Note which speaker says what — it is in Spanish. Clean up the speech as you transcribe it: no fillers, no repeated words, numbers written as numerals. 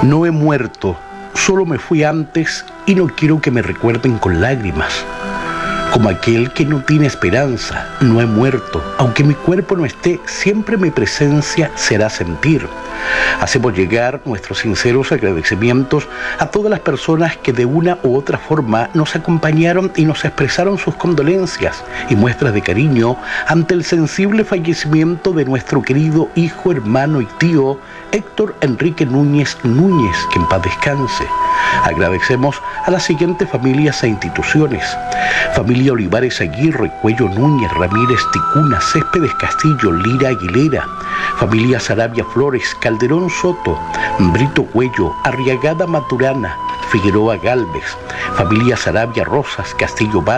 Speaker 1: No he muerto, solo me fui antes y no quiero que me recuerden con lágrimas. Como aquel que no tiene esperanza, no he muerto. Aunque mi cuerpo no esté, siempre mi presencia será sentir. Hacemos llegar nuestros sinceros agradecimientos a todas las personas que de una u otra forma nos acompañaron y nos expresaron sus condolencias y muestras de cariño ante el sensible fallecimiento de nuestro querido hijo, hermano y tío Héctor Enrique Núñez Núñez, que en paz descanse. Agradecemos a las siguientes familias e instituciones: familia Olivares Aguirre, Cuello Núñez, Ramírez Ticuna, Céspedes Castillo, Lira Aguilera; familia Sarabia Flores, Calderón Soto, Brito Cuello, Arriagada Maturana, Figueroa Galvez; familia Sarabia Rosas, Castillo Bar